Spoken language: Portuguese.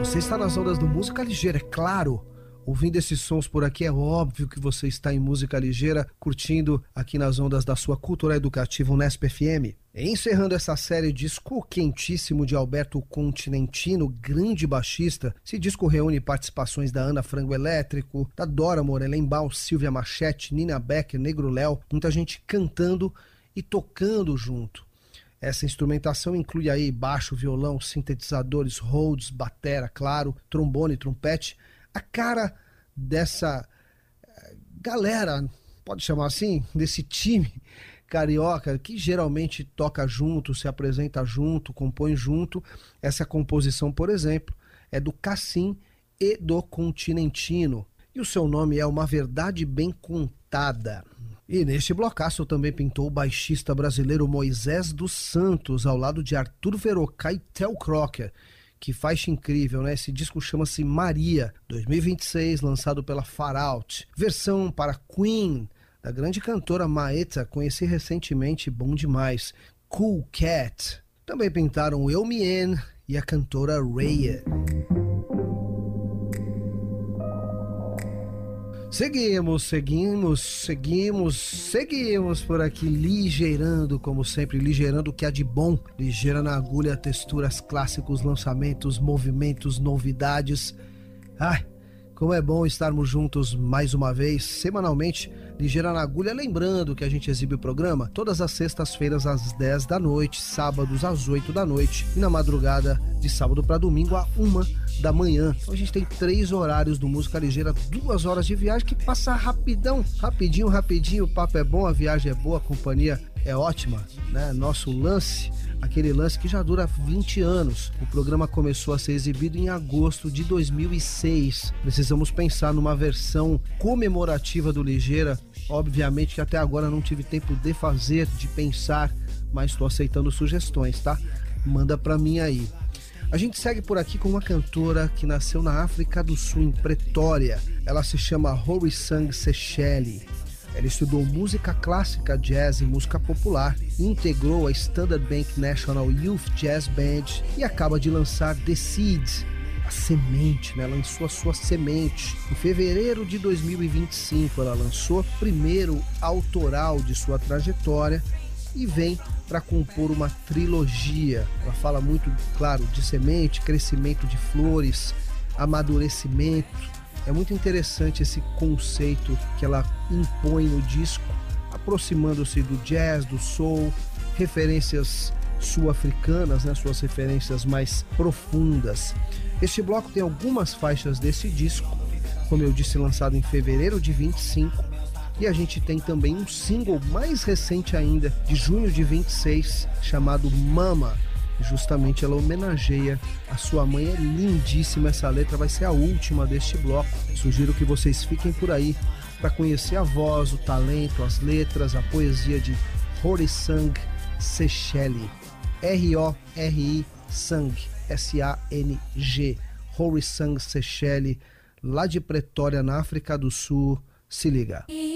Você está nas ondas do Música Ligeira, é claro. Ouvindo esses sons por aqui, é óbvio que você está em música ligeira, curtindo aqui nas ondas da sua cultura educativa Unesp FM. Encerrando essa série Disco Quentíssimo de Alberto Continentino, grande baixista. Esse disco reúne participações da Ana Frango Elétrico, da Dora Morelenbaum, Silvia Machete, Nina Becker, Negro Léo, muita gente cantando e tocando junto. Essa instrumentação inclui aí baixo, violão, sintetizadores, Rhodes, batera, claro, trombone, trompete. A cara dessa galera, pode chamar assim, desse time carioca que geralmente toca junto, se apresenta junto, compõe junto. Essa composição, por exemplo, é do Cassim e do Continentino. E o seu nome é Uma Verdade Bem Contada. E neste blocaço também pintou o baixista brasileiro Moisés dos Santos, ao lado de Arthur Verocai e Theo Crocker. Que faixa incrível, né? Esse disco chama-se Maria, 2026, lançado pela Far Out. Versão para Queen, da grande cantora Maeta, conheci recentemente, bom demais. Cool Cat. Também pintaram Eu Me En e a cantora Raya. Seguimos por aqui, ligeirando, como sempre, ligeirando o que há de bom. Ligeira na agulha, texturas, clássicos, lançamentos, movimentos, novidades. Ai, como é bom estarmos juntos mais uma vez, semanalmente, ligeira na agulha. Lembrando que a gente exibe o programa todas as sextas-feiras às 10 da noite, sábados às 8 da noite e na madrugada de sábado para domingo à 1 da manhã. Então a gente tem 3 horários do Música Ligeira, 2 horas de viagem que passa rapidinho, o papo é bom, a viagem é boa, a companhia é ótima, né? Nosso lance, aquele lance que já dura 20 anos. O programa começou a ser exibido em agosto de 2006. Precisamos pensar numa versão comemorativa do Ligeira. Obviamente que até agora não tive tempo de fazer, de pensar, mas estou aceitando sugestões, tá? Manda pra mim aí. A gente segue por aqui com uma cantora que nasceu na África do Sul, em Pretória. Ela se chama Horisang Secheli. Ela estudou música clássica, jazz e música popular, integrou a Standard Bank National Youth Jazz Band e acaba de lançar The Seeds, a semente, né? Ela lançou a sua semente. Em fevereiro de 2025, ela lançou o primeiro autoral de sua trajetória e vem para compor uma trilogia. Ela fala muito, claro, de semente, crescimento de flores, amadurecimento. É muito interessante esse conceito que ela impõe no disco, aproximando-se do jazz, do soul, referências sul-africanas, né, suas referências mais profundas. Este bloco tem algumas faixas desse disco, como eu disse, lançado em fevereiro de 25, e a gente tem também um single mais recente ainda, de junho de 26, chamado Mama. Justamente ela homenageia a sua mãe. É lindíssima essa letra, vai ser a última deste bloco. Sugiro que vocês fiquem por aí para conhecer a voz, o talento, as letras, a poesia de Horisang Secheli. R-O-R-I Sang, S-A-N-G. Horisang Secheli, lá de Pretória, na África do Sul. Se liga.